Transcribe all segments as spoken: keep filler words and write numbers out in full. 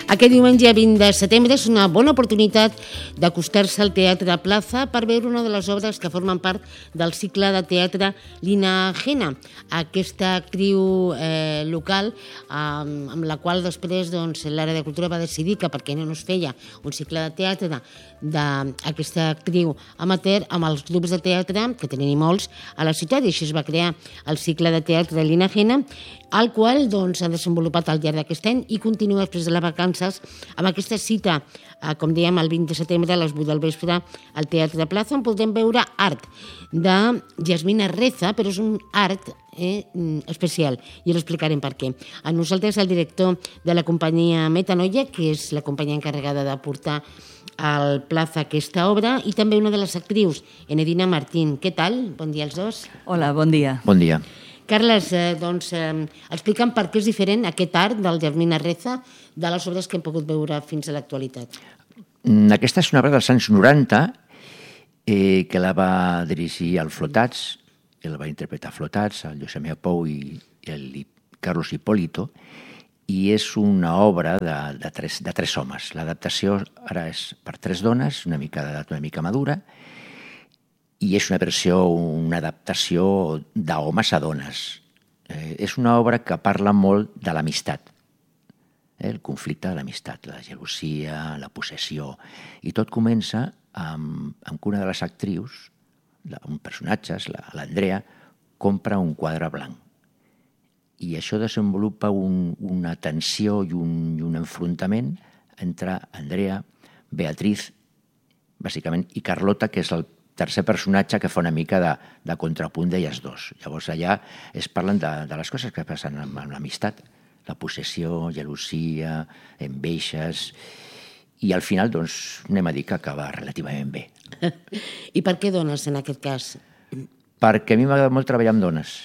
Aquest diumenge vint de setembre és una bona oportunitat d'acostar-se al Teatre Plaza per veure una de les obres que formen part del cicle de teatre Lina Gena, aquesta actriu eh, local eh, amb la qual després doncs, l'àrea de cultura va decidir que perquè no es feia un cicle de teatre d'aquesta actriu amateur amb els grups de teatre, que tenen molts a la ciutat, i així es va crear el cicle de teatre Lina Gena, el qual doncs, s'ha desenvolupat al llarg d'aquest any i continua després de les vacances amb aquesta cita, eh, com dèiem, el vint de setembre a les vuit del vespre al Teatre Plaza, on podrem veure art de Yasmina Reza, però és un art eh, especial, i l'explicarem per què. A nosaltres el director de la companyia Metanoia, que és la companyia encarregada de portar al Plaza aquesta obra, i també una de les actrius, Enedina Martín. Què tal? Bon dia als dos. Hola, bon dia. Bon dia. Carles, eh, doncs, eh, explica'm per què és diferent aquest art del Yasmina Reza de les obres que hem pogut veure fins a l'actualitat. Aquesta és una obra dels anys noranta eh, que la va dirigir el Flotats, el va interpretar Flotats, el Josep Pou i el Carlos Hipólito, i és una obra de, de, tres, de tres homes. L'adaptació ara és per tres dones, una mica d'edat una mica madura, i és una versió, una adaptació d'homes a dones. Eh, és una obra que parla molt de l'amistat, eh, el conflicte de l'amistat, la gelosia, la possessió, i tot comença amb, amb que una de les actrius, la, un personatge, l'Andrea, compra un quadre blanc. I això desenvolupa un, una tensió i un, i un enfrontament entre Andrea, Beatriz, bàsicament, i Carlota, que és el tercer personatge que fa una mica de, de contrapunt d'elles dos. Llavors allà es parlen de, de les coses que passen amb, amb l'amistat, la possessió, gelosia, enveges, i al final doncs anem a dir que acaba relativament bé. I per què dones en aquest cas? Perquè a mi m'agrada molt treballar amb dones.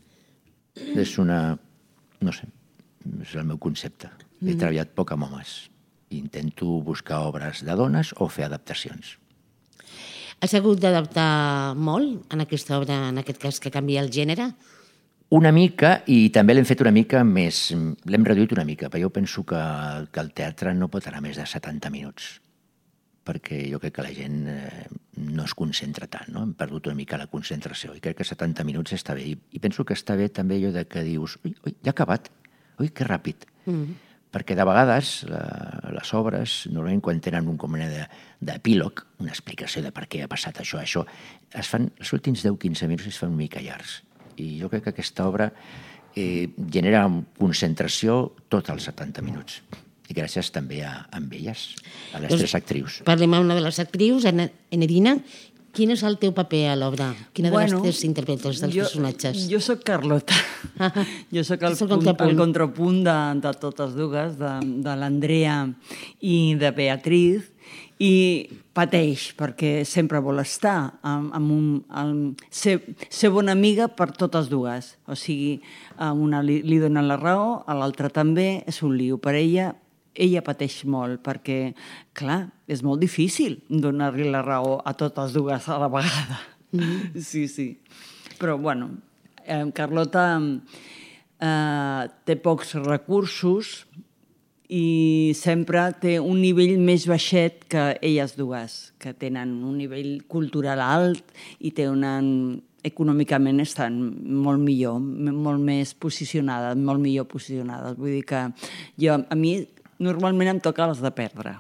És una... no sé, és el meu concepte. He treballat poc amb homes. Intento buscar obres de dones o fer adaptacions. Has hagut d'adaptar molt en aquesta obra, en aquest cas, que canvia el gènere? Una mica, i també l'hem fet una mica més... L'hem reduït una mica, però jo penso que, que el teatre no pot anar més de setanta minuts, perquè jo crec que la gent eh, no es concentra tant, no? Hem perdut una mica la concentració, i crec que setanta minuts està bé. I, i penso que està bé també allò de que dius ui, ui, ja ha acabat, ui, que ràpid. Mm-hmm. Perquè de vegades la, les obres, normalment quan tenen un com d'epílog, una explicació de per què ha passat això, això, es fan, els últims deu a quinze minuts es fan una mica llargs. I jo crec que aquesta obra eh, genera concentració tots els setanta minuts. I gràcies també a, a elles, a les doncs, tres actrius. Parlem amb una de les actrius, Enedina. Quin és el teu paper a l'obra? Quina de bueno, les tres interpretes dels jo, personatges? Jo sóc Carlota. Jo sóc el, el, punt, contrapunt. el contrapunt de, de totes dues, de, de l'Andrea i de Beatriz, i pateix perquè sempre vol estar amb, amb un... Amb, ser, ser bona amiga per totes dues. O sigui, a una li, li donen la raó, a l'altra també, és un lío per ella. Ella pateix molt perquè, clar, és molt difícil donar-li la raó a totes dues a la vegada. Mm-hmm. Sí, sí. Però, bueno, eh, Carlota eh, té pocs recursos i sempre té un nivell més baixet que elles dues, que tenen un nivell cultural alt i tenen... econòmicament estan molt millor, molt més posicionades, molt millor posicionades. Vull dir que jo, a mi... Normalment em toca les de perdre.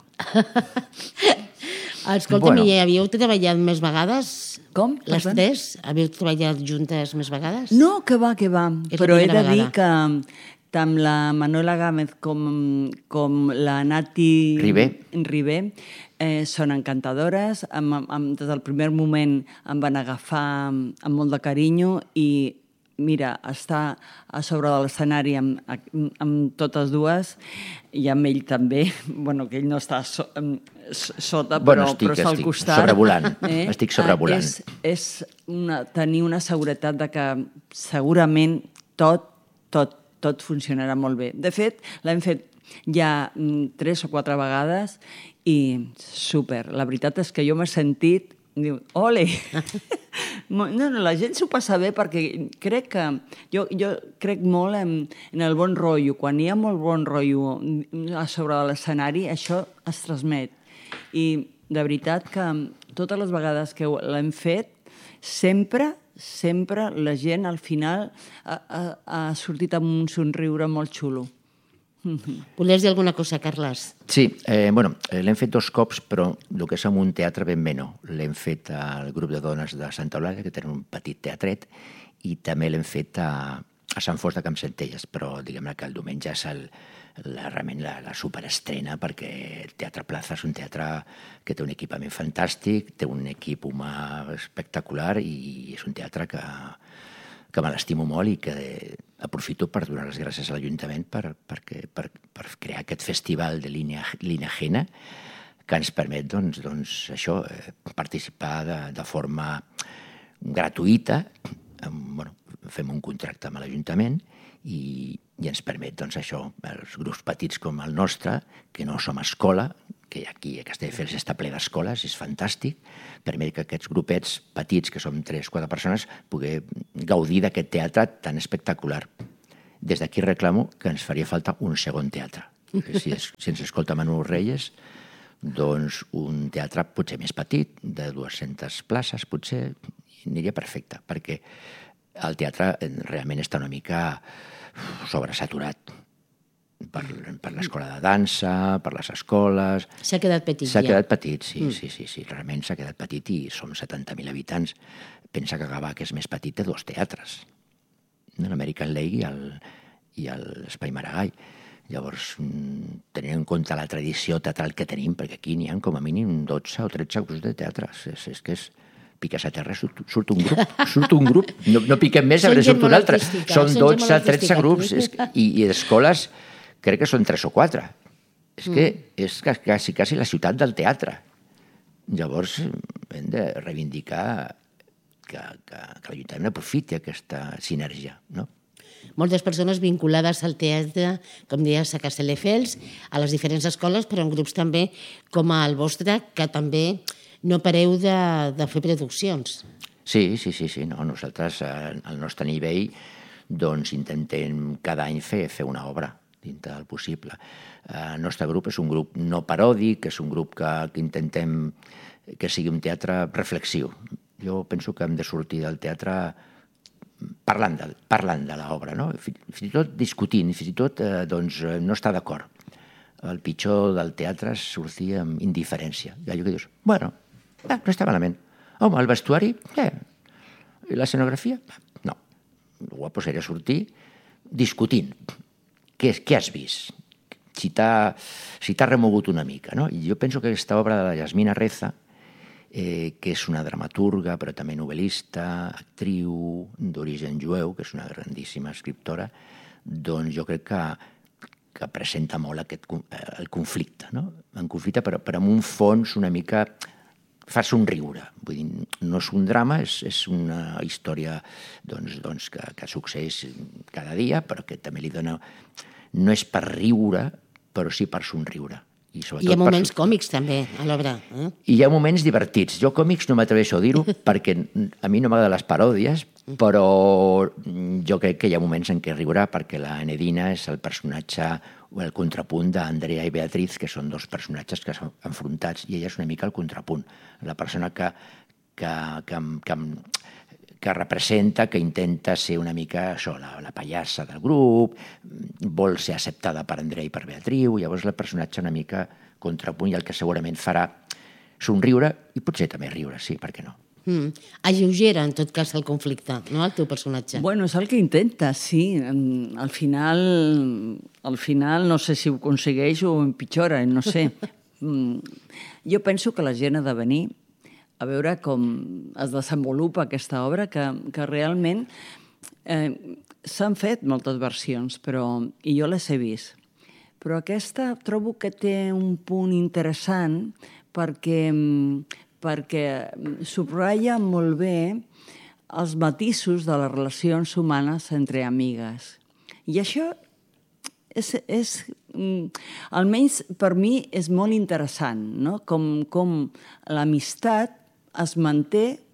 Escolta'm, bueno. I havíeu treballat més vegades? Com? Les Perdón? tres? Havíeu treballat juntes més vegades? No, que va, que va. És Però he de vegada. dir que tant la Manuela Gámez com, com la Nati Ribé, Ribé eh, són encantadores. Am, am, des del primer moment em van agafar amb, amb molt de carinyo i mira, estar a sobre de l'escenari amb, amb totes dues i amb ell també, bueno, que ell no està so, sota, bueno, però, estic, però està al estic costat. Sobrevolant, eh? Estic sobrevolant. És, és una, tenir una seguretat de que segurament tot, tot, tot funcionarà molt bé. De fet, l'hem fet ja tres o quatre vegades i super. La veritat és que jo m'he sentit, diu, ole! No, no, la gent s'ho passa bé perquè crec que... Jo, jo crec molt en, en el bon rotllo. Quan hi ha molt bon rotllo a sobre de l'escenari, això es transmet. I de veritat que totes les vegades que l'hem fet, sempre, sempre la gent al final ha, ha, ha sortit amb un somriure molt xulo. Volies dir alguna cosa, Carles? Sí, eh, bueno, l'hem fet dos cops, però el que és en un teatre ben bé no. L'hem fet al grup de dones de Santa Eulàlia, que tenen un petit teatret, i també l'hem fet a, a Sant Fost de Campsentelles, però diguem-ne que el diumenge és el, la, realment la, la superestrena, perquè el Teatre Plaza és un teatre que té un equipament fantàstic, té un equip humà espectacular i és un teatre que, que me l'estimo molt i que aprofito per donar les gràcies a l'Ajuntament per, per, per, per crear aquest festival de línia, línia Jena que ens permet doncs, doncs, això, eh, participar de, de forma gratuïta. Bueno, fem un contracte amb l'Ajuntament i, i ens permet doncs, això, els grups petits com el nostre, que no som escola, que aquí a Castelldefels està ple d'escoles, és fantàstic, permet que aquests grupets petits, que som tres o quatre persones, poder gaudir d'aquest teatre tan espectacular. Des d'aquí reclamo que ens faria falta un segon teatre. Si, es, si ens escolta Manu Reyes, doncs un teatre potser més petit, de dues-centes places, potser aniria perfecte, perquè el teatre realment està una mica sobresaturat. Per, per l'escola de dansa, per les escoles... S'ha quedat petit, S'ha ja. quedat petit, sí, mm. sí, sí, sí, realment s'ha quedat petit i som setanta mil habitants. Pensa que Gavà, que és més petit, té dos teatres, l'American Lake i, el, i l'Espai Maragall. Llavors, tenint en compte la tradició teatral que tenim, perquè aquí n'hi ha com a mínim dotze o tretze grups de teatre, és, és que és... piques a terra, surt, surt un grup, surt un grup, no, no piquem més, a veure, surt un altre. Són dotze, tretze grups, és, i, i d'escoles crec que són tres o quatre. És que és quasi, quasi la ciutat del teatre. Llavors hem de reivindicar que, que, que l'Ajuntament aprofiti aquesta sinergia, no? Moltes persones vinculades al teatre, com deies, a Castelldefels, a les diferents escoles, però en grups també com el vostre, que també no pareu de, de fer produccions. Sí, sí, sí, sí. No, nosaltres, al nostre nivell, doncs intentem cada any fer, fer una obra dintre del possible. El nostre grup és un grup no paròdic, és un grup que, que intentem que sigui un teatre reflexiu. Jo penso que hem de sortir del teatre parlant de, parlant de l'obra, no? Fins i tot discutint, fins i tot eh, doncs, no estar d'acord. El pitjor del teatre és sortir amb indiferència. I allò que dius, bueno, eh, no està malament. Home, el vestuari, eh. I l'escenografia, no. El guapo seria sortir discutint. Què, què has vist? Si t'ha si t'ha remogut una mica, no? I jo penso que aquesta obra de la Yasmina Reza, eh, que és una dramaturga, però també novel·lista, actriu d'origen jueu, que és una grandíssima escriptora, doncs jo crec que, que presenta molt aquest, el conflicte, no? En conflicte, però, però amb un fons una mica... fa somriure. Vull dir, no és un drama, és, és una història doncs, doncs, que, que succeeix cada dia, però que també li dona... No és per riure, però sí per somriure. I hi ha moments per... còmics, també, a l'obra. Eh? I hi ha moments divertits. Jo còmics no m'atreveixo a dir-ho, perquè a mi no m'agraden les paròdies, però jo crec que hi ha moments en què riurà, perquè la Enedina és el personatge o el contrapunt d'Andrea i Beatriz, que són dos personatges que són enfrontats, i ella és una mica el contrapunt, la persona que, que, que, que, que representa, que intenta ser una mica això, la, la pallassa del grup, vol ser acceptada per Andrea i per Beatriu, llavors el personatge una mica contrapunt i el que segurament farà somriure i potser també riure, sí, per què no? Mm. Alleugera, en tot cas, el conflicte, no?, el teu personatge. Bueno, és el que intenta, sí. Al final, al final no sé si ho aconsegueix o empitjora, no sé. Jo penso que la gent ha de venir a veure com es desenvolupa aquesta obra, que, que realment eh, s'han fet moltes versions, però, i jo les he vist. Però aquesta trobo que té un punt interessant perquè... perquè subratlla molt bé els matisos de les relacions humanes entre amigues. I això, és, és, almenys per mi, és molt interessant, no? Com, com l'amistat es manté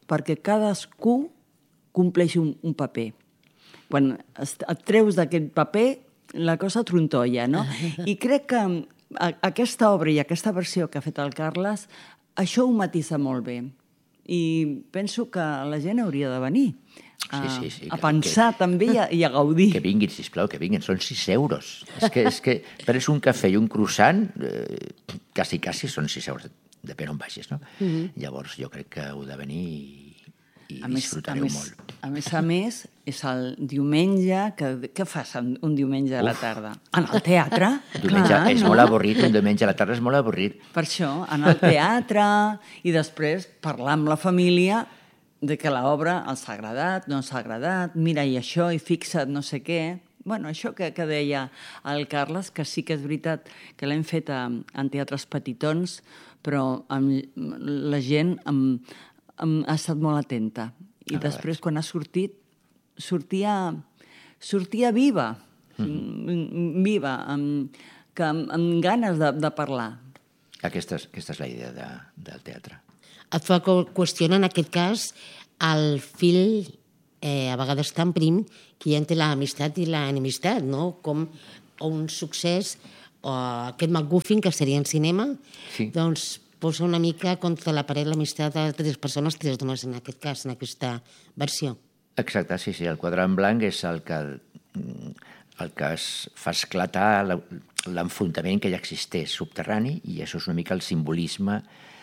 perquè cadascú compleix un, un paper. Quan et treus d'aquest paper, la cosa trontolla, no? I crec que aquesta obra i aquesta versió que ha fet el Carles, això ho matisa molt bé. I penso que la gent hauria de venir a, sí, sí, sí, a pensar que, també i a, i a gaudir. Que vinguin, sisplau, que vinguin. Són sis euros. És que, és que prens un cafè i un croissant, eh, quasi, quasi són sis euros, depèn on vagis, no? Mm-hmm. Llavors jo crec que heu de venir i, i a disfrutareu més, a molt. Més, a més a més, és el diumenge... Que, què fas un diumenge a la tarda? Uf. En el teatre? Diumenge Clar, és no? molt avorrit, un diumenge a la tarda és molt avorrit. Per això, en el teatre, i després parlar amb la família de que l'obra els ha agradat, no els ha agradat, mira, i això, i fixa't, no sé què. Bueno, això que, que deia el Carles, que sí que és veritat que l'hem fet a, en teatres petitons, però amb, la gent amb, amb, ha estat molt atenta. I ah, després, quan ha sortit, sortia, sortia viva, mm. viva, amb, que, amb, amb ganes de, de parlar. Aquesta és, aquesta és la idea de, del teatre. Et fa qüestionar, en aquest cas, el fil, eh, a vegades tan prim, que hi ha entre l'amistat i l'enemistat, no? Com un succés, o aquest MacGuffin, que seria en cinema, sí. doncs posa una mica contra la paret l'amistat de tres persones, tres dones, en aquest cas, en aquesta versió. Exacte, sí, sí. El quadre en blanc és el que, el que es fa esclatar l'enfrontament que ja existeix subterrani, i això és una mica el simbolisme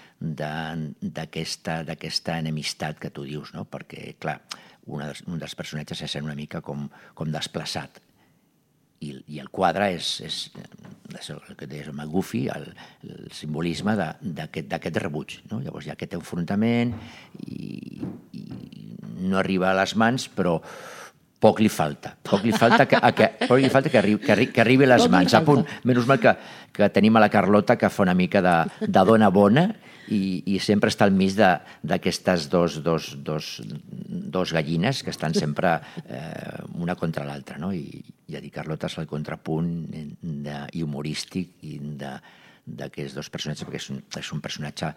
d'aquesta enemistat que tu dius, no? Perquè, clar, una dels, un dels personatges se sent una mica com, com desplaçat. I, i el quadre és, és, és el que deies, el MacGuffin, el, el simbolisme d'aquest rebuig, no? Llavors hi ha aquest enfrontament i, i no arriba a les mans, però poc li falta. Poc li falta que, que, poc li falta que, arri, que, arri, que arribi a les mans. A punt. Menys mal que, que tenim a la Carlota, que fa una mica de, de dona bona, i, i sempre està al mig d'aquestes dos, dos, dos, dos gallines que estan sempre eh, una contra l'altra, no? I, ja dic, Carlota és el contrapunt de, i humorístic d'aquests dos personatges, perquè és un, és un personatge...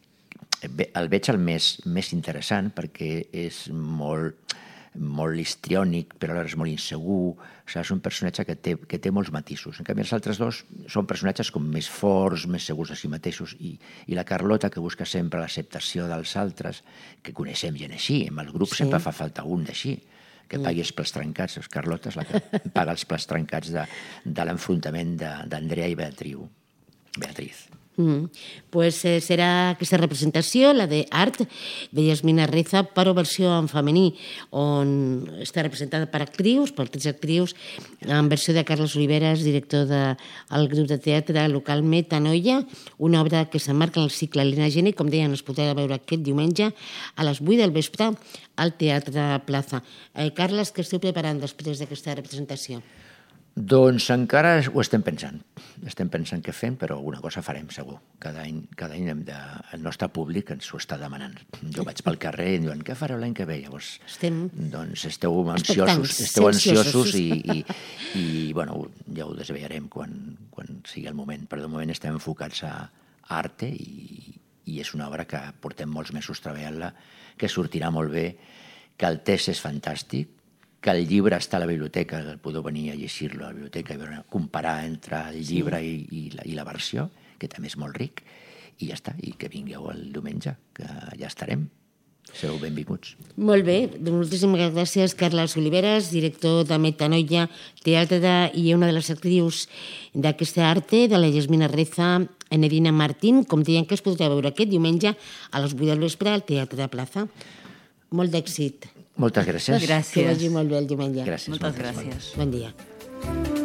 El veig el més, més interessant perquè és molt... molt histriònic, però alhora és molt insegur. O sigui, és un personatge que té, que té molts matisos. En canvi, els altres dos són personatges com més forts, més segurs de si mateixos, i, i la Carlota, que busca sempre l'acceptació dels altres, que coneixem gent així. En el grup sí. sempre fa falta un d'així, que pagui els plats trencats. Carlota és la que paga els plats trencats de, de l'enfrontament d'Andrea i Beatriu. Beatriz. Mm. Pues eh, serà aquesta representació, la d'Art, de Yasmina Reza, però versió en femení, on està representada per actrius, per tres actrius, en versió de Carles Oliveres, director del grup de teatre local Metanoia, una obra que s'emmarca en el cicle Lina Gene, com deien, es podrà veure aquest diumenge a les vuit del vespre al Teatre Plaza. Eh, Carles, què esteu preparant després d'aquesta representació? Doncs encara ho estem pensant. Estem pensant què fem, però alguna cosa farem, segur. Cada any, cada any hem de, el nostre públic ens ho està demanant. Jo vaig pel carrer i em diuen, què fareu l'any que ve? Llavors, estem... doncs esteu ansiosos, esteu ansiosos i, i, i bueno, ja ho desvetllarem quan, quan sigui el moment. Però de moment estem enfocats a arte i, i és una obra que portem molts mesos treballant-la, que sortirà molt bé, que el text és fantàstic, que el llibre està a la biblioteca, que podeu venir a llegir-lo a la biblioteca i comparar entre el llibre sí. i, i, la, i la versió, que també és molt ric, i ja està, i que vingueu el diumenge, que ja estarem. Sereu benvinguts. Molt bé, moltíssimes gràcies, Carles Oliveres, director de Metanoia Teatre i una de les actrius d'aquesta arte, de la Yasmina Reza, Enedina Martín, com deien que es podrà veure aquest diumenge a les vuit del vespre al Teatre de Plaza. Molt d'èxit. Moltes gràcies. Gràcies. Que vagi molt bé el diumenge. Gràcies. Moltes gràcies. Bon dia.